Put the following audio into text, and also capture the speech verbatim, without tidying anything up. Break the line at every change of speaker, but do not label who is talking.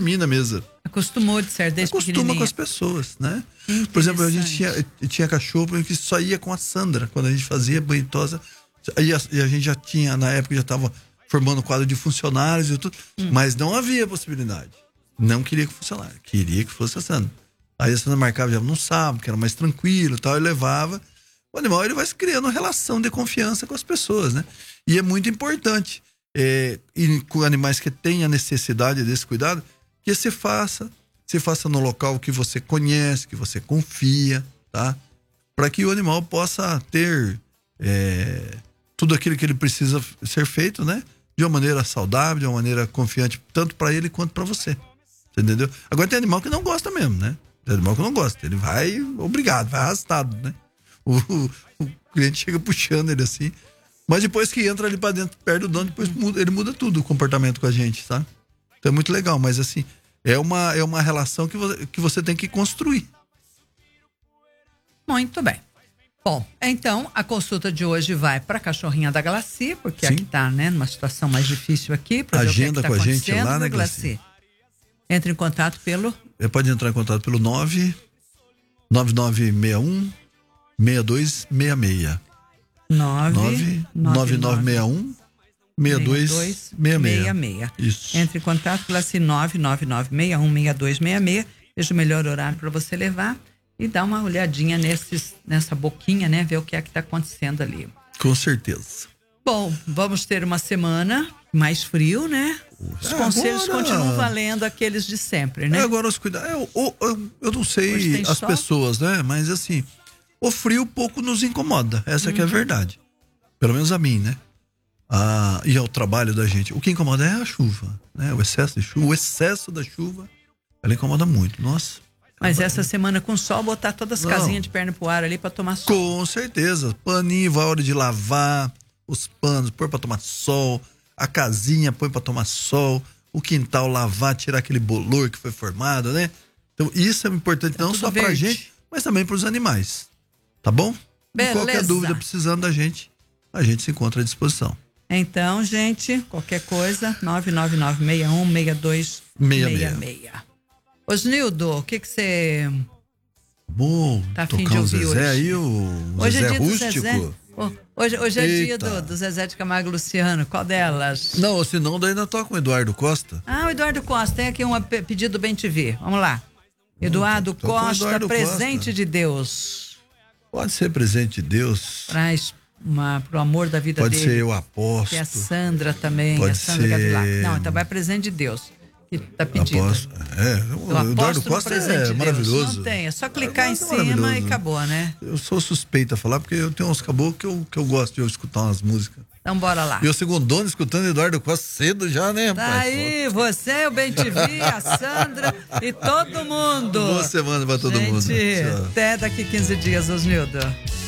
dormir na mesa.
Acostumou de ser desde
Acostuma com as pessoas, né? Por exemplo, a gente tinha, tinha cachorro que só ia com a Sandra, quando a gente fazia banho tosa. E a, e a gente já tinha, na época, já estava formando quadro de funcionários e tudo, hum. mas não havia possibilidade. Não queria que funcionário, queria que fosse a Sandra. Aí a Sandra marcava já no sábado, que era mais tranquilo e tal, e levava. O animal, ele vai se criando uma relação de confiança com as pessoas, né? E é muito importante, é, e com animais que têm a necessidade desse cuidado, que você faça, você faça no local que você conhece, que você confia, tá? Para que o animal possa ter é, tudo aquilo que ele precisa ser feito, né? De uma maneira saudável, de uma maneira confiante, tanto para ele quanto para você. Você entendeu? Agora tem animal que não gosta mesmo, né? Tem animal que não gosta, ele vai obrigado, vai arrastado, né? O, o, o cliente chega puxando ele assim, mas depois que entra ali pra dentro, perto do dono, depois muda, ele muda tudo o comportamento com a gente, sabe? Então é muito legal, mas assim, é uma, é uma relação que você, que você tem que construir.
Muito bem. Bom, então a consulta de hoje vai pra cachorrinha da Glaci, porque
Sim.
aqui tá, né, numa situação mais difícil aqui, pra ver
Agenda
o que é que tá
com a gente
acontecendo,
lá, né,
Glaci? Entre em contato pelo...
Você pode entrar em contato pelo nove nove nove seis um seis dois seis seis.
nove
nove nove seis um seis dois seis seis. Isso.
Entre em contato pela C nove nove nove seis um seis dois seis seis. Veja o melhor horário para você levar e dar uma olhadinha nesses, nessa boquinha, né? Ver o que é que está acontecendo ali.
Com certeza.
Bom, vamos ter uma semana mais frio, né? Os
é,
conselhos
agora...
continuam valendo, aqueles de sempre, né?
É, agora os cuidados. Eu, eu, eu, eu não sei as sol? pessoas, né? Mas assim, o frio pouco nos incomoda. Essa uhum. que é a verdade. Pelo menos a mim, né? Ah, e ao trabalho da gente. O que incomoda é a chuva, né? O excesso de chuva, o excesso da chuva, ela incomoda muito. Nossa.
Mas essa semana com sol, botar todas as não. casinhas de perna pro ar ali pra tomar sol.
Com certeza. Paninho, vai a hora de lavar os panos, pôr pra tomar sol. A casinha põe pra tomar sol. O quintal lavar, tirar aquele bolor que foi formado, né? Então isso é importante, é não só verde. Pra gente, mas também pros animais. Tá bom?
Beleza.
Qualquer dúvida precisando da gente, a gente se encontra à disposição.
Então, gente, qualquer coisa, nove nove nove seis um seis dois seis seis. Osnildo, o que que você...
Bom,
tá afim
tocar
de
o
ouvir
Zezé
hoje?
aí, o
hoje
Zezé
é dia
Rústico.
Do Zezé. Oh, hoje, hoje é Eita. dia do, do Zezé de Camargo e Luciano. Qual delas?
Não, senão daí ainda toca o Eduardo Costa.
Ah, o Eduardo Costa. Tem aqui um pedido do Bem T V. Vamos lá. Eduardo
Toca
Costa,
Eduardo
presente
Costa.
de Deus.
Pode ser presente de Deus.
Traz uma, pro amor da vida
Pode
dele.
Pode ser eu aposto.
Que é a Sandra também.
Pode
a Sandra
ser...
Gavilac. Não, então vai presente de Deus. Que tá pedindo.
Aposto. É, o
eu
Eduardo Costa é
de
maravilhoso.
Não tem, é só clicar
é,
em cima e acabou, né?
Eu sou suspeita a falar, porque eu tenho uns caboclos que eu, que eu gosto de eu escutar umas músicas.
Então bora lá.
E o segundo escutando Eduardo Costa cedo já, né,
tá
rapaz?
Aí, você, o Bem T V, a Sandra e todo mundo.
Boa semana pra todo
Gente,
mundo. Tchau.
Até daqui quinze dias, Osnildo.